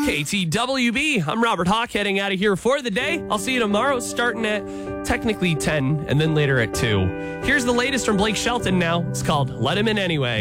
KTWB. I'm Robert Hawk, heading out of here for the day. I'll see you tomorrow, starting at technically 10 and then later at 2. Here's the latest from Blake Shelton now. It's called Let Him In Anyway.